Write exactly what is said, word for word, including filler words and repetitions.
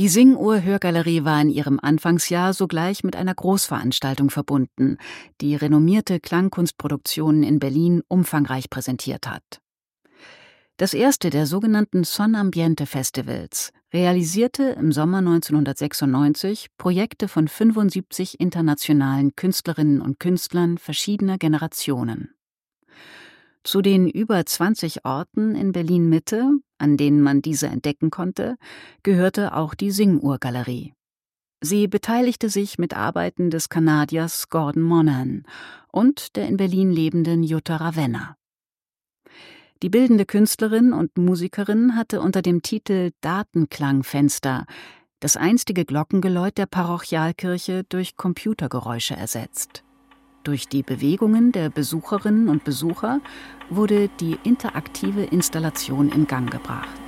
Die Sing-Uhr-Hörgalerie war in ihrem Anfangsjahr sogleich mit einer Großveranstaltung verbunden, die renommierte Klangkunstproduktionen in Berlin umfangreich präsentiert hat. Das erste der sogenannten Son Ambiente Festivals realisierte im Sommer neunzehnhundertsechsundneunzig Projekte von fünfundsiebzig internationalen Künstlerinnen und Künstlern verschiedener Generationen. Zu den über zwanzig Orten in Berlin-Mitte, an denen man diese entdecken konnte, gehörte auch die Sing-Uhr-Galerie. Sie beteiligte sich mit Arbeiten des Kanadiers Gordon Monahan und der in Berlin lebenden Jutta Ravenna. Die bildende Künstlerin und Musikerin hatte unter dem Titel Datenklangfenster das einstige Glockengeläut der Parochialkirche durch Computergeräusche ersetzt. Durch die Bewegungen der Besucherinnen und Besucher wurde die interaktive Installation in Gang gebracht.